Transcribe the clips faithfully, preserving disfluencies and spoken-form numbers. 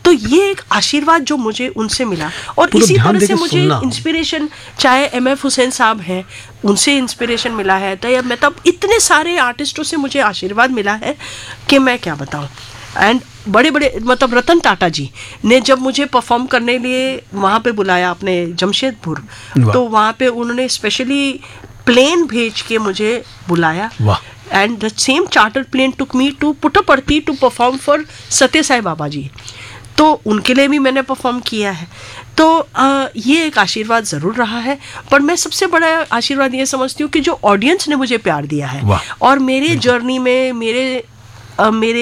तो ये एक आशीर्वाद जो मुझे उनसे मिला, और इसी तरह से मुझे इंस्पिरेशन, चाहे एम एफ हुसैन साहब हैं, उनसे इंस्पिरेशन मिला है, तो या मतलब इतने सारे आर्टिस्टों से मुझे आशीर्वाद मिला है कि मैं क्या बताऊं। एंड बड़े बड़े मतलब रतन टाटा जी ने जब मुझे परफॉर्म करने लिए वहाँ पे बुलाया अपने जमशेदपुर, तो वहाँ पे उन्होंने स्पेशली प्लेन भेज के मुझे बुलाया, and the same chartered plane took me to Puttaparthi to perform for सत्य साई बाबा जी, तो उनके लिए भी मैंने परफॉर्म किया है। तो आ, ये एक आशीर्वाद ज़रूर रहा है, पर मैं सबसे बड़ा आशीर्वाद ये समझती हूँ कि जो ऑडियंस ने मुझे प्यार दिया है, और मेरे जर्नी में मेरे Uh, मेरे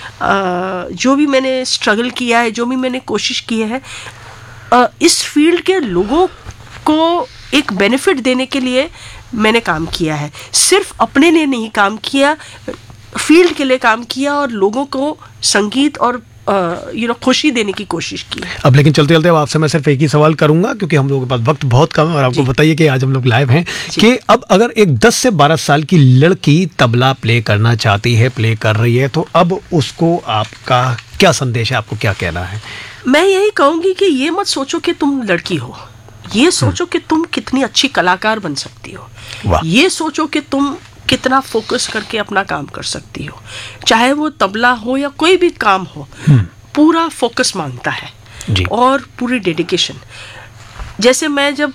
uh, जो भी मैंने स्ट्रगल किया है, जो भी मैंने कोशिश की है, uh, इस फील्ड के लोगों को एक बेनिफिट देने के लिए मैंने काम किया है। सिर्फ अपने लिए नहीं काम किया, फील्ड के लिए काम किया, और लोगों को संगीत और यू नो खुशी देने की कोशिश की। अब लेकिन चलते चलते अब आपसे मैं सिर्फ एक ही सवाल करूंगा, क्योंकि हम लोगों के पास वक्त बहुत कम है, और आपको बताइए कि आज हम लोग लाइव हैं, कि अब अगर एक दस से बारह साल की लड़की तबला प्ले करना चाहती है, प्ले कर रही है, तो अब उसको आपका क्या संदेश है, आपको क्या कहना है? मैं यही कहूँगी कि ये मत सोचो कि तुम लड़की हो, ये सोचो कि तुम कितनी अच्छी कलाकार बन सकती हो, ये सोचो कि तुम कितना फोकस करके अपना काम कर सकती हो, चाहे वो तबला हो या कोई भी काम हो, पूरा फोकस मांगता है जी। और पूरी डेडिकेशन। जैसे मैं जब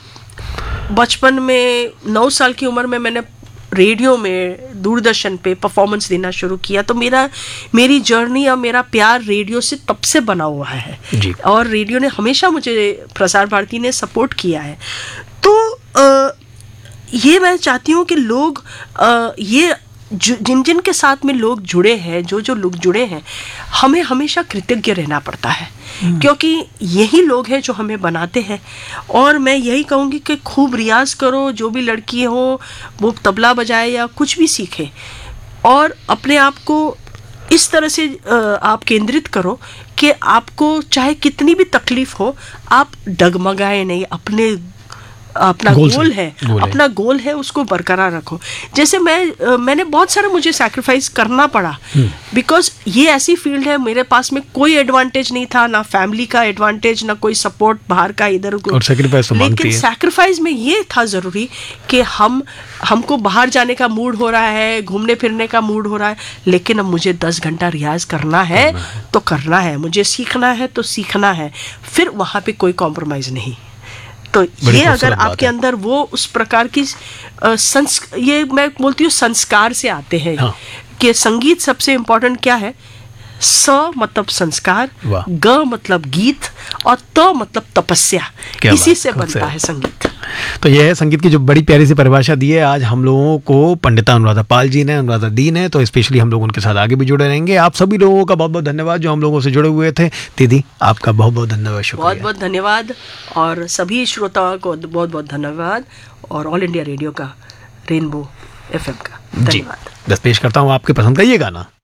बचपन में नौ साल की उम्र में मैंने रेडियो में दूरदर्शन पे परफॉर्मेंस देना शुरू किया, तो मेरा मेरी जर्नी और मेरा प्यार रेडियो से तब से बना हुआ है जी। और रेडियो ने हमेशा मुझे, प्रसार भारती ने सपोर्ट किया है। तो आ, ये मैं चाहती हूँ कि लोग आ, ये जिन जिन के साथ में लोग जुड़े हैं, जो जो लोग जुड़े हैं, हमें हमेशा कृतज्ञ रहना पड़ता है, क्योंकि यही लोग हैं जो हमें बनाते हैं। और मैं यही कहूँगी कि खूब रियाज करो, जो भी लड़की हो वो तबला बजाए या कुछ भी सीखे, और अपने आप को इस तरह से आप केंद्रित करो कि आपको चाहे कितनी भी तकलीफ हो, आप डगमगाए नहीं, अपने अपना गोल, गोल है गोल अपना है। गोल है, उसको बरकरार रखो। जैसे मैं मैंने बहुत सारा मुझे सैक्रिफाइस करना पड़ा, बिकॉज ये ऐसी फील्ड है, मेरे पास में कोई एडवांटेज नहीं था, ना फैमिली का एडवांटेज, ना कोई सपोर्ट बाहर का इधर, और सैक्रिफाइस लेकिन सैक्रिफाइस में ये था जरूरी कि हम हमको बाहर जाने का मूड हो रहा है, घूमने फिरने का मूड हो रहा है, लेकिन अब मुझे दस घंटा रियाज करना है, करना है तो करना है, मुझे सीखना है तो सीखना है, फिर वहाँ पे कोई कॉम्प्रोमाइज नहीं। तो ये अगर आपके अंदर वो उस प्रकार की संस ये मैं बोलती हूँ संस्कार से आते हैं, हाँ। कि संगीत सबसे इम्पोर्टेंट क्या है, स मतलब संस्कार, ग मतलब गीत, और त मतलब तपस्या, इसी से बनता है संगीत। तो यह है संगीत की जो बड़ी प्यारी सी परिभाषा दी है आज हम लोगों को पंडिता अनुराधा पाल जी ने, अनुराधा दी ने। तो स्पेशली हम लोग उनके साथ आगे भी जुड़े रहेंगे। आप सभी लोगों का बहुत बहुत धन्यवाद जो हम लोगों से जुड़े हुए थे। दीदी आपका बहुत बहुत धन्यवाद, शुक्रिया। बहुत बहुत धन्यवाद, और सभी श्रोताओं को बहुत बहुत धन्यवाद, और ऑल इंडिया रेडियो का, रेनबो एफ एम का धन्यवाद। बस पेश करता हूँ आपके पसंद का ये गाना।